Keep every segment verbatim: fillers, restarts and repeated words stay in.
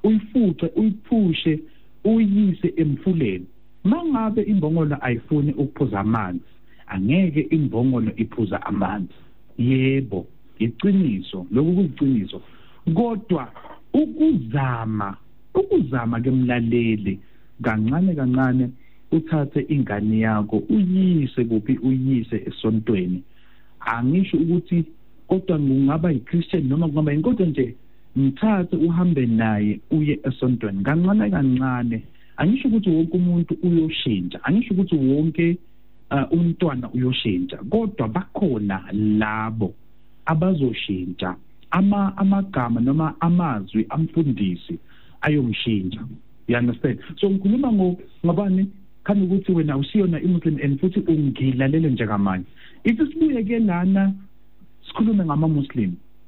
uyifuce uyiphushe uyise emfuleni. Mangabe imbongolo ayifuni ukuphuza amanzi, angeke imbongolo iphuza amanzi. Yebo, iqiniso, lokhu kuyiqiniso. Kodwa ukuzama, ukuzama ke mlaleli kancane kancane uthathe ingane yakho uyise kuphi, uyise esontweni. Angisho ukuthi kodwa kungaba yiChristian noma kungaba inkodwa nje mthathe uhambe naye uye esontweni kancane kancane. Angisho ukuthi wonke umuntu uyoshintsha, angisho ukuthi wonke uh, umntwana uyoshintsha, kodwa bakhona labo abazoshintsha. Ama amagama noma amazwi amfundisi ayomshintsha. You understand? So ngikhuluma ngo ngabani khani ukuthi wena usiyona iMuslim and futhi ungilalele njengamanje. Ithi sibuye ke lana sikhulume ngama-Muslim.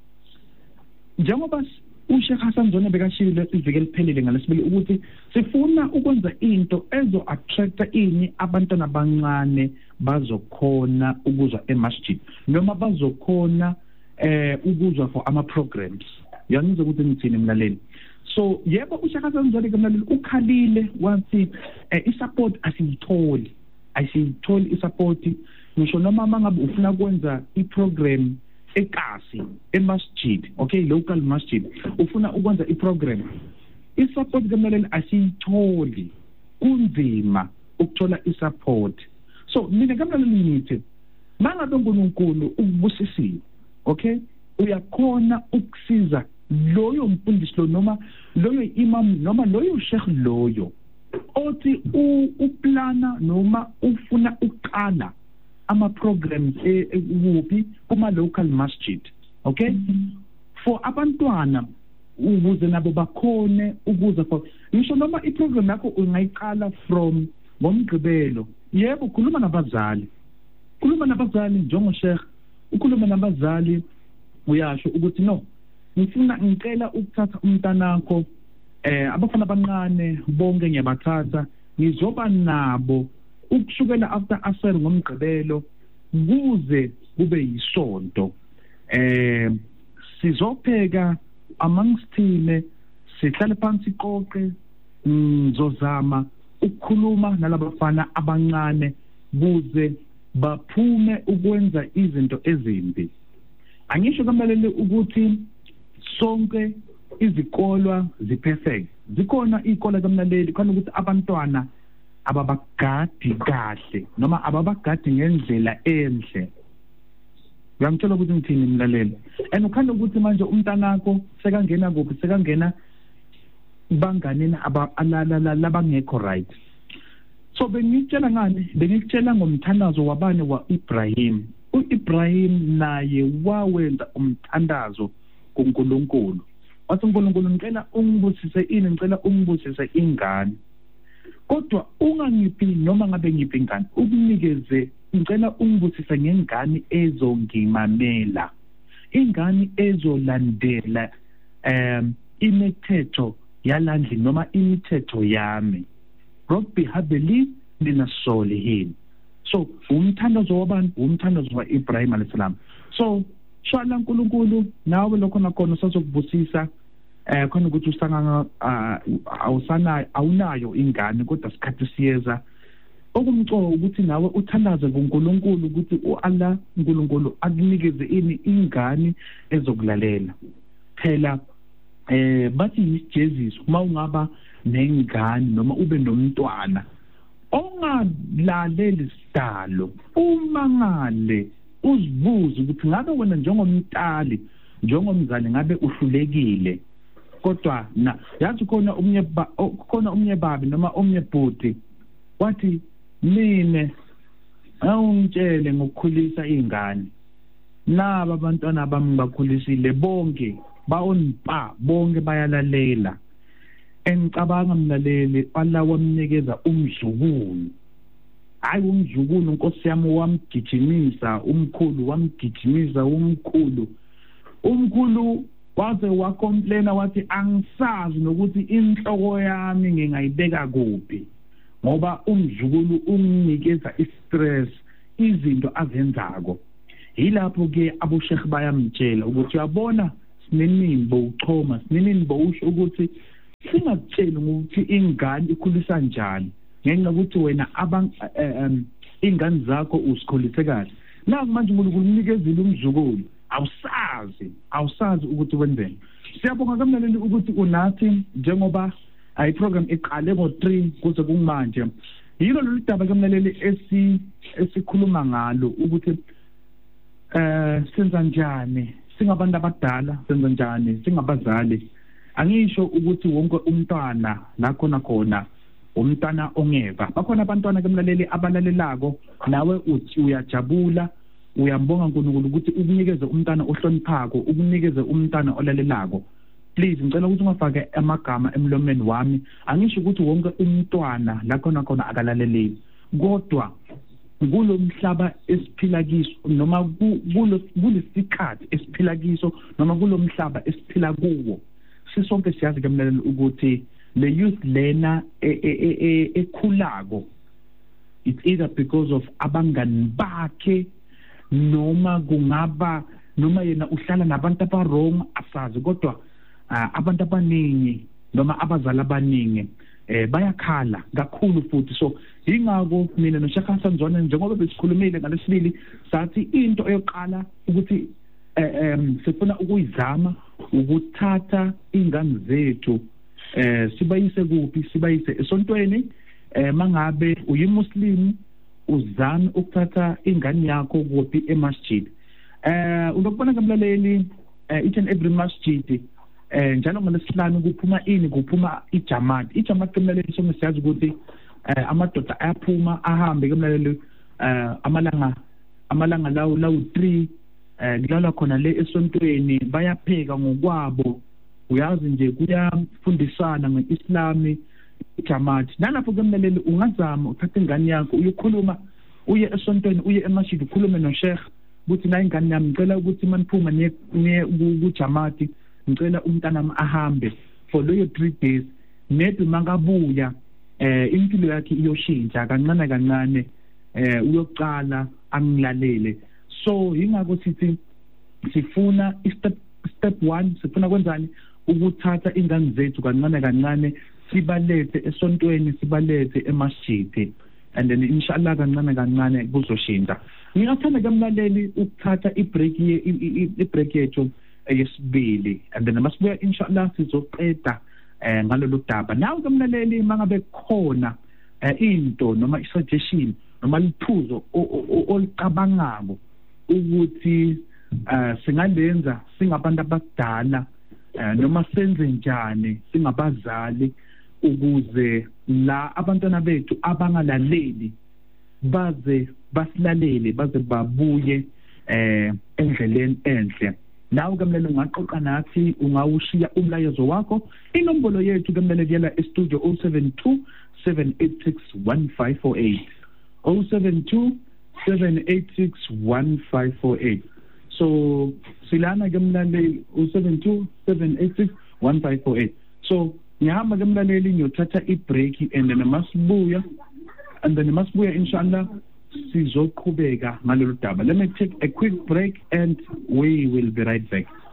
Njengoba uSheikh Hassan Zone bekashilo iviki eliphelele ngalesibili ukuthi sifuna ukwenza into ezo attracta ini abantwana abancane bazokhona ukuzwa emasjid noma bazokhona eh ukuzwa for ama programs. Yanizwa ukuthi ngithini mlaleli. So yebo uSheikh Hassan Zone mlaleli ukhalile wathi isupport asiyitholi, asiyitholi isupport. Ngisho noma mangabe ufuna kwenza iprogram ekasi emasjid, okay, local masjid, ufuna ukwenza iprogram, isupport kumele asiyitholi, kunzima ukuthola isupport. So mina kamele ngithi mangabe uNkulunkulu ukubusisile, okay, uyakhona ukusiza loyo mfundisi lo noma loyo imam noma loyo sheikh loyo othi uplana noma ufuna uqala ama programs ekuphi kuma local masjid, okay, mm-hmm. For abantwana ukuze nabo bakhone ukuza for ngisho noma iprogram yakho ungayiqala from ngomgqibelo. Yebo ukhuluma nabazali, ukhuluma nabazali njengo sheikh, ukhuluma nabazali uyasho ukuthi no ngifuna ngicela ukuthatha umntanakho eh abafana abancane bonke ngiyabathatha ngizoba nabo ukushukela after asr ngomgqibelo kuze kube yisonto. Eh sizopheka amangstine, sihlale phansi qoqe, ngizozama ukukhuluma nalabafana abancane kuze baphume ukwenza izinto ezimbi. Angisho kamelele ukuthi sonke izikolwa ziperfect. Zikhona izikole kamlaleli khona ukuthi abantwana ababagadi kahle noma ababagadi ngendlela enhle. Ngiyamtshela ukuthi ngithini mlaleli. And ukhanda ukuthi manje umntanakho sekangena kuphi, sekangena banganena abalala labangekho right. So bengitshela ngani, bengitshela ngomthandazo wabane wa Ibrahim. uIbrahim naye wawenza umthandazo kuNkulunkulu. Wathi uNkulunkulu ngicela ungibusise ini, ngicela ungibusise ingane. Kodwa ungangiphi noma ngabe ngiphi ingane, ukunikeze ngicela ungibusise ngengane ezongimamela, ingane ezolandela um imithetho yalandli noma imithetho yami. Rabbi habli min solihin. So umthandazo wabantu, umthandazo wa Ibrahim alayhis salam. So shwala uNkulunkulu nawe lokho nakhona usazokubusisa eh khona ukuthi usanga awusana awunayo ingane kodwa sikhathi siyeza okumcoka ukuthi nawe uthandaze kuNkulunkulu ukuthi uAllah uNkulunkulu akunikeze ini ingane ezokulalela. Phela eh bathi Jesus uma ungaba nengane noma ube nomntwana ongalaleli sidalo, umangale uzibuze ukuthi ngabe wena njengomntali njengomzali ngabe uhlulekile. Kodwa na yathi khona umnye khona umnye babi noma umnye bhuti wathi mine awungitshele ngokukhulisa ingane. Laba abantwana bami bakhulisile bonke baonpa bonke bayalalela. Engicabanga mlaleli Allah wamnikeza umzukulu. Hayi umzukulu Nkosi yami wamgijimisa umkhulu, wamgijimisa umkhulu. Umkhulu waze wacomplaina wathi angisazi nokuthi inhloko yami ngingayibeka kuphi ngoba umzukulu unginikeza istress izinto azenzako. Yilapho ke aboshekhi bayamtshela ukuthi uyabona sinenimbo uchoma, sinenimbo usho ukuthi singakutsheli ukuthi ingane ikhulisa njani ngenxa ukuthi wena abang ingane zakho usikholise kahle. Naku manje uNkulunkulu umnikezile umzukulu, awusazi awusazi ukuthi wenzeni. Siyabonga kamlaleli ukuthi unathi njengoba ayi program iqale ngo three kuze kumanje. Yilo lolu daba kamlaleli esi esikhuluma ngalo ukuthi eh senza njani singabantu abadala, senza njani singabazali. Angisho ukuthi wonke umntwana la khona khona umntwana ongeva. Bakhona abantwana kamlaleli abalalelako nawe uthi uyajabula, uyambonga uNkulunkulu ukuthi ukunikeze umntwana ohloniphako, ukunikeze umntwana olalelako. Please ngicela ukuthi ungafake amagama emlomeni wami. Angisho ukuthi wonke umntwana la khona khona akalaleleli, kodwa kulomhlaba esiphila kiso noma kulo kulesikhathi esiphila kiso noma kulomhlaba esiphila kuwo, sisonke siyazi kamlaleli ukuthi le youth lena ekhulako it's either because of abangani bakhe noma kungaba noma yena uhlala nabantu abarong asazi, kodwa abantu abaningi noma abazali abaningi eh bayakhala kakhulu futhi. So ingako mina noShaka Sanzwana njengoba besikhulumile ngalesibili sathi into eyoqala ukuthi em sifuna ukuyizama ukuthatha ingane zethu eh sibayise kuphi, sibayise esontweni. Eh mangabe uyimuslim uzame ukuthatha ingane yakho kuphi emasjid. Eh unokubona kamlaleli each and every masjid eh njalo ngolesihlanu kuphuma ini, kuphuma iJamaat. iJamaat kamlaleli somsiyazi ukuthi eh amadoda ayaphuma ahambe kamlaleli eh amalanga amalanga lawo lawo three eh kudlalwa khona le esontweni, bayapheka ngokwabo, uyazi nje kuyafundisana ngeIslami iJamaat. Nalapho kamlaleli ungazama uthatha ingane yakho uyokhuluma, uye esontweni, uye emasjid ukhulume noSheikh ukuthi na ingane yami ngicela ukuthi maniphuma niye kuJamaat, ngicela umntana wami ahambe for leyo three days. Maybe mangabuya eh impilo yakhe iyoshintsha kancane kancane, eh uyoqala angilalele. So ingakho sithi sifuna step step one sifuna kwenzani ukuthatha ingane zethu kancane kancane sibalethe esontweni, sibalethe emasjid, and then inshallah kancane kancane kuzoshintsha. Ngingathanda kamlaleli ukuthatha ibreak ye ibreak yethu eyesibili, and then masibuya inshallah sizoqeda eh ngalolu daba. Nawe kamlaleli mangabe khona into noma isuggestion noma liphuzo olicabangako ukuthi eh singalenza singabantu abadala noma senze njani singabazali ukuze la abantwana bethu abangalaleli baze basilalele, baze babuye eh endleleni enhle. Nawe kamlaleli ungaqoqa nathi, ungawushiya umlayezo wakho. Inombolo yethu kamlaleli yela e-studio oh seven two, seven eight six, one five four eight oh seven two, seven eight six, one five four eight. So silana kamlaleli oh seven two, seven eight six, one five four eight. So ngihamba kamlaleli ngiyothatha i-break and then masibuya and then masibuya inshallah sizoqhubeka ngalolu daba. Let me take a quick break and we will be right back.